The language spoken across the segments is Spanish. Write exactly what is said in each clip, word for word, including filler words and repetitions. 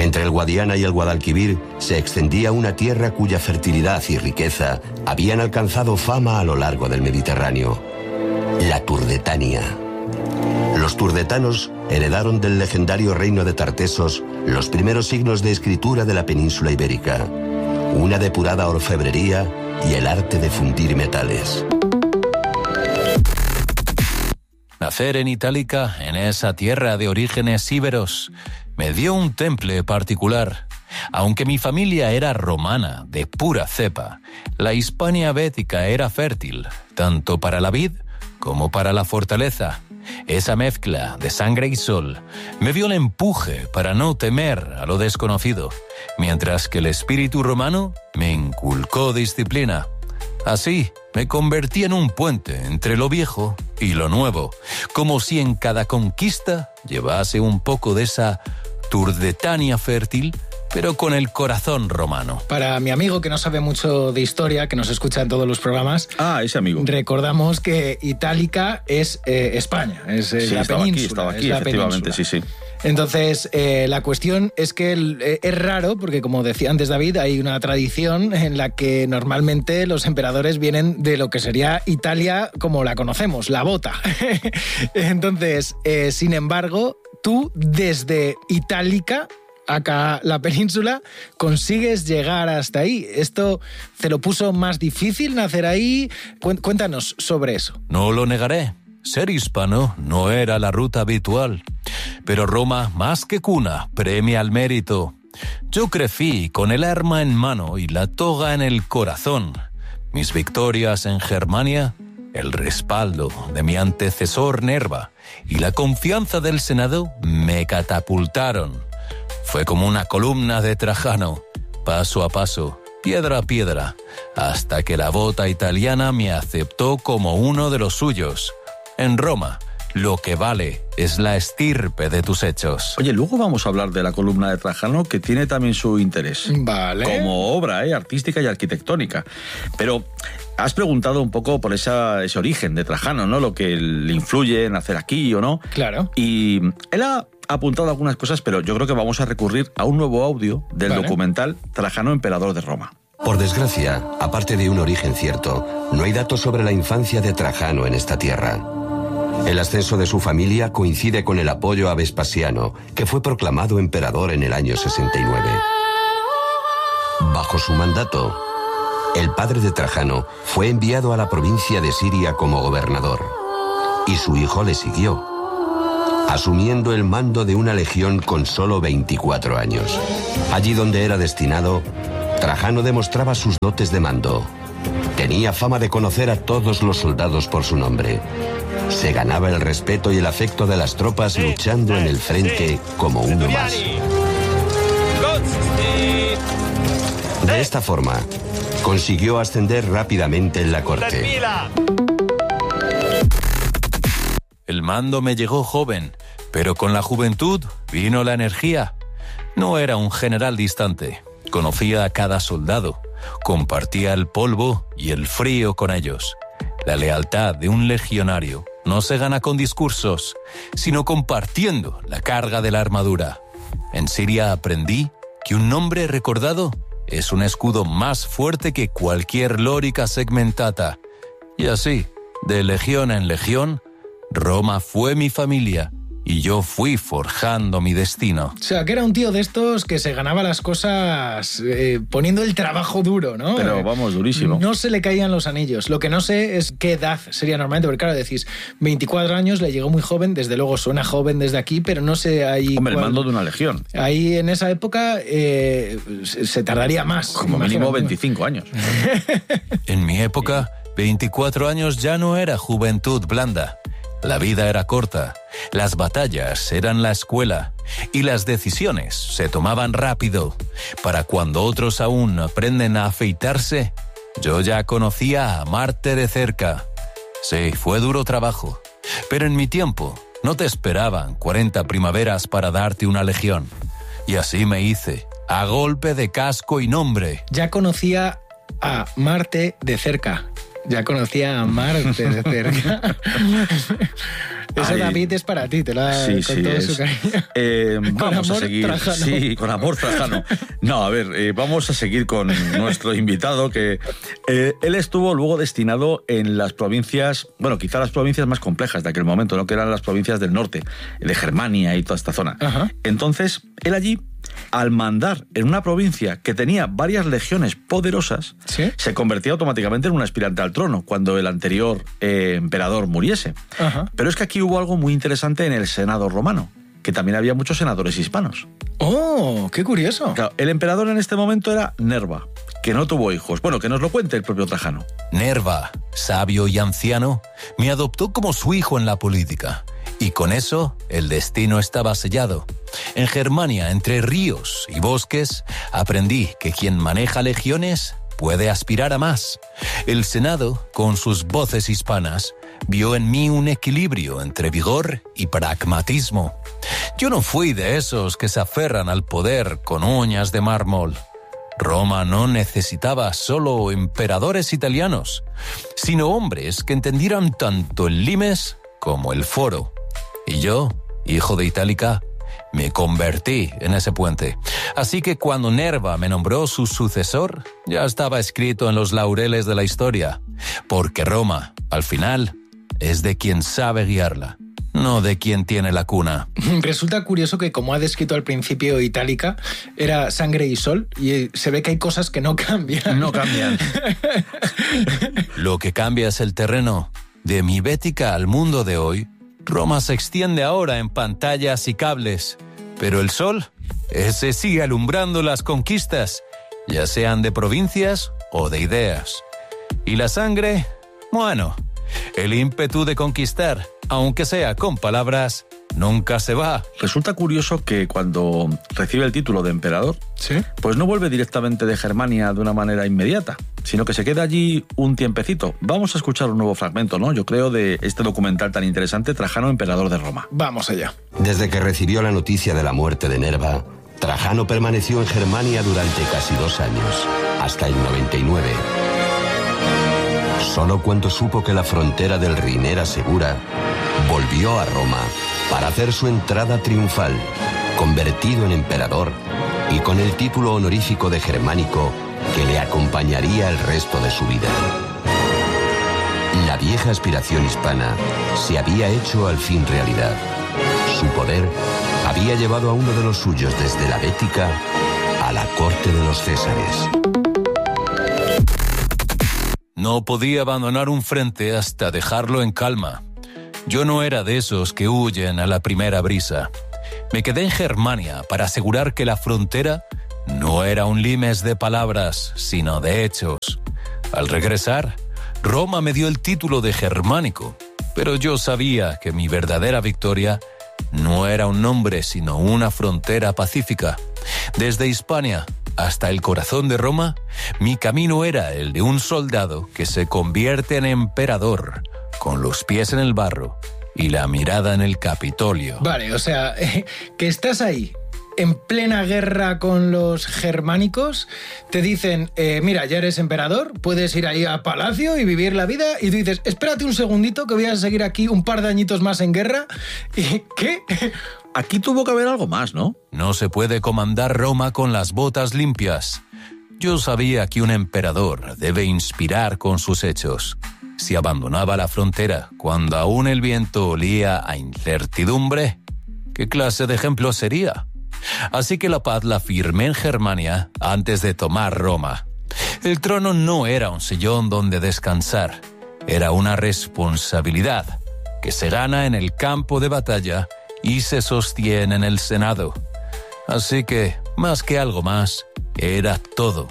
Entre el Guadiana y el Guadalquivir se extendía una tierra cuya fertilidad y riqueza habían alcanzado fama a lo largo del Mediterráneo. La Turdetania. Los turdetanos heredaron del legendario reino de Tartesos los primeros signos de escritura de la península ibérica, una depurada orfebrería y el arte de fundir metales. Nacer en Itálica, en esa tierra de orígenes íberos, me dio un temple particular. Aunque mi familia era romana, de pura cepa, la Hispania bética era fértil, tanto para la vid como para la fortaleza. Esa mezcla de sangre y sol me dio el empuje para no temer a lo desconocido, mientras que el espíritu romano me inculcó disciplina. Así, me convertí en un puente entre lo viejo y lo nuevo, como si en cada conquista llevase un poco de esa Turdetania fértil, pero con el corazón romano. Para mi amigo que no sabe mucho de historia, que nos escucha en todos los programas, ah, ese amigo, recordamos que Itálica es eh, España, es eh, sí, la estaba península. Aquí, estaba aquí, es la efectivamente, península. sí, sí. Entonces, eh, la cuestión es que el, eh, es raro, porque como decía antes David, hay una tradición en la que normalmente los emperadores vienen de lo que sería Italia como la conocemos, la bota. Entonces, eh, sin embargo, tú desde Itálica, acá la península, consigues llegar hasta ahí. ¿Esto te lo puso más difícil nacer ahí? Cuéntanos sobre eso. No lo negaré. Ser hispano no era la ruta habitual, pero Roma, más que cuna, premia al mérito. Yo crecí con el arma en mano y la toga en el corazón. Mis victorias en Germania, el respaldo de mi antecesor Nerva y la confianza del Senado me catapultaron. Fue como una columna de Trajano, paso a paso, piedra a piedra, hasta que la bota italiana me aceptó como uno de los suyos. En Roma, lo que vale es la estirpe de tus hechos. Oye, luego vamos a hablar de la columna de Trajano, que tiene también su interés. Vale. Como obra, ¿eh? artística y arquitectónica. Pero has preguntado un poco por esa, ese origen de Trajano, ¿no? Lo que le influye en hacer aquí o no. Claro. Y él ha apuntado algunas cosas, pero yo creo que vamos a recurrir a un nuevo audio del vale. documental Trajano, emperador de Roma. Por desgracia, aparte de un origen cierto, no hay datos sobre la infancia de Trajano en esta tierra. El ascenso de su familia coincide con el apoyo a Vespasiano, que fue proclamado emperador en el año sesenta y nueve. Bajo su mandato, el padre de Trajano fue enviado a la provincia de Siria como gobernador, y su hijo le siguió, asumiendo el mando de una legión con solo veinticuatro años. Allí donde era destinado, Trajano demostraba sus dotes de mando. Tenía fama de conocer a todos los soldados por su nombre. Se ganaba el respeto y el afecto de las tropas luchando en el frente como uno más. De esta forma, consiguió ascender rápidamente en la corte. El mando me llegó joven, pero con la juventud vino la energía. No era un general distante. Conocía a cada soldado. Compartía el polvo y el frío con ellos. La lealtad de un legionario no se gana con discursos, sino compartiendo la carga de la armadura. En Siria aprendí que un nombre recordado es un escudo más fuerte que cualquier lorica segmentata. Y así, de legión en legión, Roma fue mi familia y yo fui forjando mi destino. O sea, que era un tío de estos que se ganaba las cosas eh, poniendo el trabajo duro, ¿no? Pero vamos, durísimo. No se le caían los anillos. Lo que no sé es qué edad sería normalmente, porque claro, decís, veinticuatro años, le llegó muy joven, desde luego suena joven desde aquí, pero no sé ahí... Hombre, cuál... el mando de una legión. Ahí en esa época eh, se tardaría más. Como mínimo veinticinco años. En mi época, veinticuatro años ya no era juventud blanda. La vida era corta, las batallas eran la escuela y las decisiones se tomaban rápido. Para cuando otros aún aprenden a afeitarse, yo ya conocía a Marte de cerca. Sí, fue duro trabajo, pero en mi tiempo no te esperaban cuarenta primaveras para darte una legión. Y así me hice, a golpe de casco y nombre. Ya conocía a Marte de cerca. Ya conocía a Marte de cerca. Eso, Ay, David, es para ti, te lo ha sí, con sí, todo es. su cariño. Eh, Con vamos a amor seguir. trajano. Sí, con amor trajano. No, a ver, eh, vamos a seguir con nuestro invitado, que eh, él estuvo luego destinado en las provincias, bueno, quizá las provincias más complejas de aquel momento, ¿no? Que eran las provincias del norte, de Germania y toda esta zona. Ajá. Entonces, él allí, al mandar en una provincia que tenía varias legiones poderosas, ¿Sí? se convertía automáticamente en un aspirante al trono cuando el anterior eh, emperador muriese. Ajá. Pero es que aquí hubo algo muy interesante en el Senado romano, que también había muchos senadores hispanos. ¡Oh, qué curioso! Claro, el emperador en este momento era Nerva, que no tuvo hijos. Bueno, que nos lo cuente el propio Trajano. Nerva, sabio y anciano, me adoptó como su hijo en la política. Y con eso, el destino estaba sellado. En Germania, entre ríos y bosques, aprendí que quien maneja legiones puede aspirar a más. El Senado, con sus voces hispanas, vio en mí un equilibrio entre vigor y pragmatismo. Yo no fui de esos que se aferran al poder con uñas de mármol. Roma no necesitaba solo emperadores italianos, sino hombres que entendieran tanto el limes como el foro. Y yo, hijo de Itálica, me convertí en ese puente. Así que cuando Nerva me nombró su sucesor, ya estaba escrito en los laureles de la historia, porque Roma, al final, es de quien sabe guiarla, no de quien tiene la cuna. Resulta curioso que, como ha descrito al principio Itálica, era sangre y sol, y se ve que hay cosas que no cambian. No cambian. Lo que cambia es el terreno. De mi Bética al mundo de hoy, Roma se extiende ahora en pantallas y cables, pero el sol, ese sigue alumbrando las conquistas, ya sean de provincias o de ideas. Y la sangre, bueno, el ímpetu de conquistar, aunque sea con palabras, nunca se va. Resulta curioso que cuando recibe el título de emperador, ¿Sí? pues no vuelve directamente de Germania de una manera inmediata, sino que se queda allí un tiempecito. Vamos a escuchar un nuevo fragmento, ¿no? Yo creo, de este documental tan interesante, Trajano, emperador de Roma. Vamos allá. Desde que recibió la noticia de la muerte de Nerva, Trajano permaneció en Germania durante casi dos años, hasta el noventa y nueve. Solo cuando supo que la frontera del Rin era segura, volvió a Roma para hacer su entrada triunfal, convertido en emperador y con el título honorífico de germánico que le acompañaría el resto de su vida. La vieja aspiración hispana se había hecho al fin realidad. Su poder había llevado a uno de los suyos desde la Bética a la corte de los Césares. No podía abandonar un frente hasta dejarlo en calma. Yo no era de esos que huyen a la primera brisa. Me quedé en Germania para asegurar que la frontera no era un limes de palabras, sino de hechos. Al regresar, Roma me dio el título de germánico, pero yo sabía que mi verdadera victoria no era un nombre, sino una frontera pacífica. Desde Hispania hasta el corazón de Roma, mi camino era el de un soldado que se convierte en emperador, con los pies en el barro y la mirada en el Capitolio. Vale, o sea, eh, que estás ahí, en plena guerra con los germánicos, te dicen, eh, mira, ya eres emperador, puedes ir ahí a palacio y vivir la vida, y tú dices, espérate un segundito que voy a seguir aquí un par de añitos más en guerra. ¿Y qué? Aquí tuvo que haber algo más, ¿no? No se puede comandar Roma con las botas limpias. Yo sabía que un emperador debe inspirar con sus hechos. Si abandonaba la frontera cuando aún el viento olía a incertidumbre, ¿qué clase de ejemplo sería? Así que la paz la firmé en Germania antes de tomar Roma. El trono no era un sillón donde descansar, era una responsabilidad que se gana en el campo de batalla y se sostiene en el Senado. Así que, más que algo más, era todo: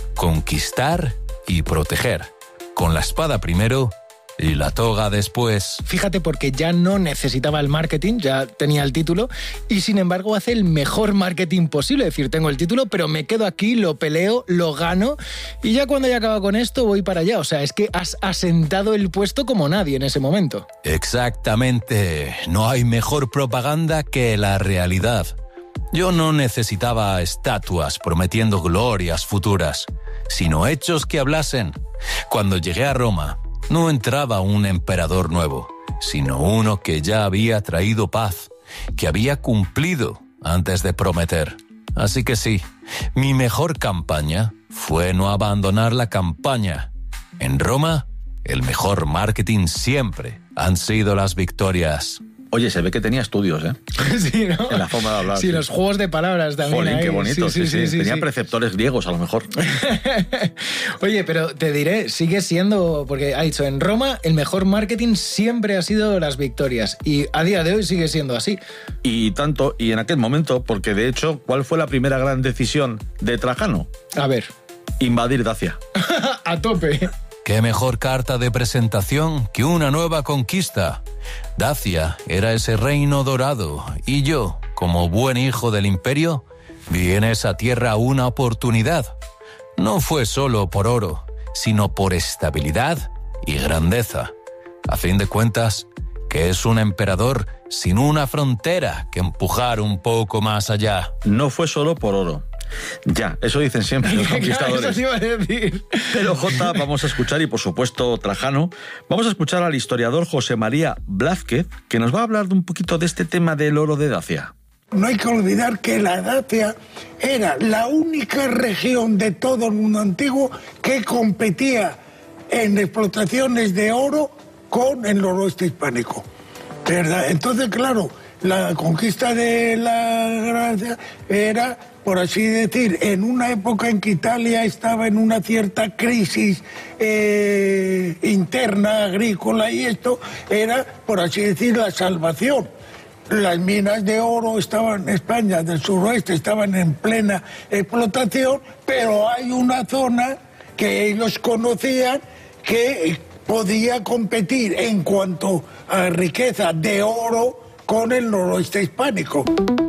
conquistar y proteger, con la espada primero y la toga después. Fíjate, porque ya no necesitaba el marketing, ya tenía el título, y sin embargo hace el mejor marketing posible. Es decir, tengo el título, pero me quedo aquí, lo peleo, lo gano, y ya cuando haya acabado con esto voy para allá. O sea, es que has asentado el puesto como nadie en ese momento. Exactamente. No hay mejor propaganda que la realidad. Yo no necesitaba estatuas prometiendo glorias futuras, sino hechos que hablasen. Cuando llegué a Roma, no entraba un emperador nuevo, sino uno que ya había traído paz, que había cumplido antes de prometer. Así que sí, mi mejor campaña fue no abandonar la campaña. En Roma, el mejor marketing siempre han sido las victorias. Oye, se ve que tenía estudios, ¿eh? Sí, ¿no? En la forma de hablar. Sí, sí. Los juegos de palabras también. Jolín, ahí. qué bonito. Sí, sí, sí, sí. Tenía sí. preceptores griegos, a lo mejor. Oye, pero te diré, sigue siendo, porque ha dicho, en Roma el mejor marketing siempre ha sido las victorias. Y a día de hoy sigue siendo así. Y tanto, y en aquel momento, porque de hecho, ¿cuál fue la primera gran decisión de Trajano? A ver. Invadir Dacia. A tope. ¿Qué mejor carta de presentación que una nueva conquista? Dacia era ese reino dorado y yo, como buen hijo del imperio, vi en esa tierra una oportunidad. No fue solo por oro, sino por estabilidad y grandeza. A fin de cuentas, que es un emperador sin una frontera que empujar un poco más allá. No fue solo por oro. Ya, eso dicen siempre los conquistadores. Eso te iba a decir. Pero Jota, vamos a escuchar, y por supuesto Trajano, vamos a escuchar al historiador José María Blázquez, que nos va a hablar de un poquito de este tema del oro de Dacia. No hay que olvidar que la Dacia era la única región de todo el mundo antiguo que competía en explotaciones de oro con el noroeste hispánico. ¿Verdad? Entonces, claro, la conquista de la Gracia era, por así decir, en una época en que Italia estaba en una cierta crisis eh, interna, agrícola, y esto era, por así decir, la salvación. Las minas de oro estaban en España, del suroeste, estaban en plena explotación, pero hay una zona que ellos conocían que podía competir en cuanto a riqueza de oro con el noroeste hispánico.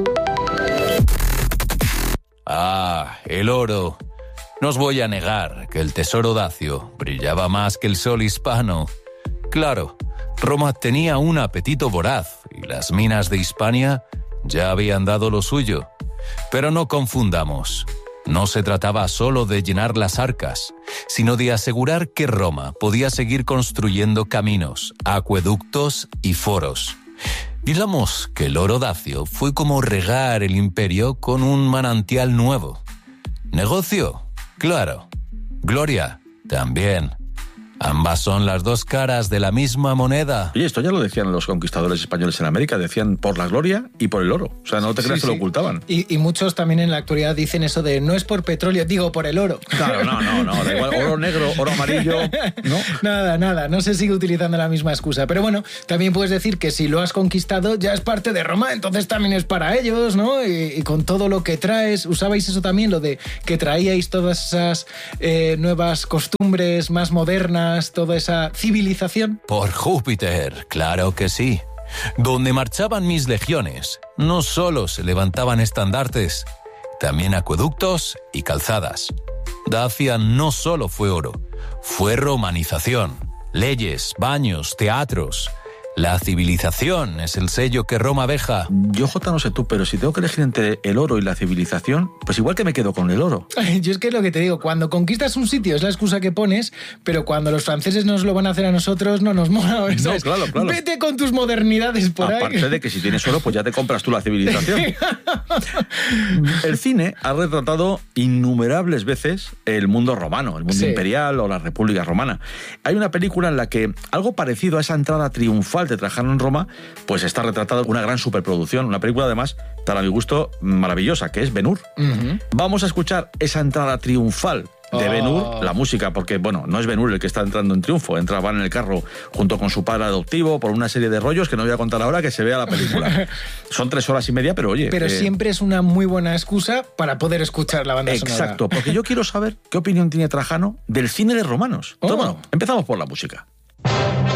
Ah, el oro. No os voy a negar que el tesoro dacio brillaba más que el sol hispano. Claro, Roma tenía un apetito voraz y las minas de Hispania ya habían dado lo suyo. Pero no confundamos. No se trataba solo de llenar las arcas, sino de asegurar que Roma podía seguir construyendo caminos, acueductos y foros. Digamos que el oro dacio fue como regar el imperio con un manantial nuevo. Negocio, claro. Gloria, también. Ambas son las dos caras de la misma moneda. Y esto ya lo decían los conquistadores españoles en América, decían por la gloria y por el oro. O sea, no te creas Sí, que sí. lo ocultaban. Y, y muchos también en la actualidad dicen eso de no es por petróleo, digo por el oro. Claro, no, no, no, da igual, oro negro, oro amarillo, ¿no? Nada, nada, no se sigue utilizando la misma excusa. Pero bueno, también puedes decir que si lo has conquistado ya es parte de Roma, entonces también es para ellos, ¿no? Y, y con todo lo que traes, ¿usabais eso también? Lo de que traíais todas esas eh, nuevas costumbres más modernas, toda esa civilización. Por Júpiter, claro que sí. Donde marchaban mis legiones, no solo se levantaban estandartes, también acueductos y calzadas. Dacia no solo fue oro, fue romanización, leyes, baños, teatros. La civilización es el sello que Roma deja. Yo, Jota, no sé tú, pero si tengo que elegir entre el oro y la civilización, pues igual que me quedo con el oro. Yo es que es lo que te digo, cuando conquistas un sitio es la excusa que pones, pero cuando los franceses nos lo van a hacer a nosotros no nos mola. No, ¿sabes? claro, claro. Vete con tus modernidades por ahí. Aparte de que si tienes oro, pues ya te compras tú la civilización. El cine ha retratado innumerables veces el mundo romano, el mundo Sí. imperial o la República Romana. Hay una película en la que algo parecido a esa entrada triunfal de Trajano en Roma, pues está retratada una gran superproducción, una película además, para mi gusto, maravillosa, que es Ben-Hur. Uh-huh. Vamos a escuchar esa entrada triunfal de Oh. Ben-Hur, la música, porque, bueno, no es Ben-Hur el que está entrando en triunfo, entra, van en el carro junto con su padre adoptivo por una serie de rollos que no voy a contar ahora, que se vea la película. Son tres horas y media, pero oye... Pero eh, siempre es una muy buena excusa para poder escuchar la banda sonora. Exacto, porque yo quiero saber qué opinión tiene Trajano del cine de romanos. Oh. Entonces, bueno, empezamos por la música.